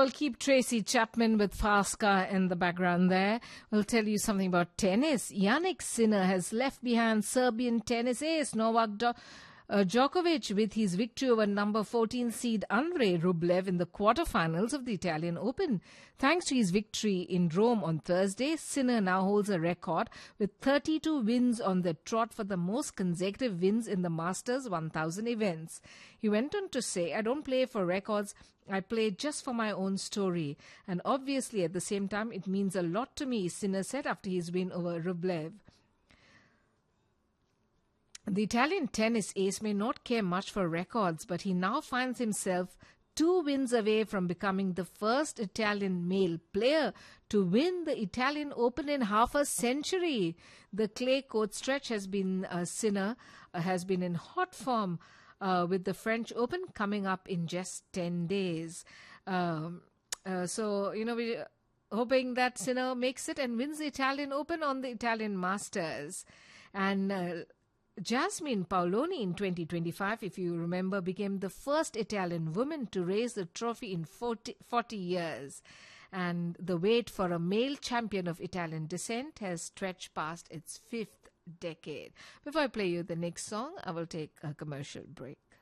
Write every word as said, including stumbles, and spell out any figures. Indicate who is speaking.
Speaker 1: we'll keep Tracy Chapman with Fast Car in the background there. We'll tell you something about tennis. Yannick Sinner has left behind Serbian tennis ace Novak Do- uh, Djokovic with his victory over number fourteen seed Andrei Rublev in the quarterfinals of the Italian Open. Thanks to his victory in Rome on Thursday, Sinner now holds a record with thirty-two wins on the trot for the most consecutive wins in the Masters one thousand events. He went on to say, "I don't play for records. I play just for my own story. And obviously at the same time, it means a lot to me," Sinner said after his win over Rublev. The Italian tennis ace may not care much for records, but he now finds himself two wins away from becoming the first Italian male player to win the Italian Open in half a century. The clay court stretch has been uh, Sinner uh, has been in hot form uh, with the French Open coming up in just ten days. Um, uh, so, you know, we're hoping that Sinner makes it and wins the Italian Open on the Italian Masters. And uh, Jasmine Paoloni in twenty twenty-five, if you remember, became the first Italian woman to raise the trophy in forty, forty years. And the wait for a male champion of Italian descent has stretched past its fifth decade. Before I play you the next song, I will take a commercial break.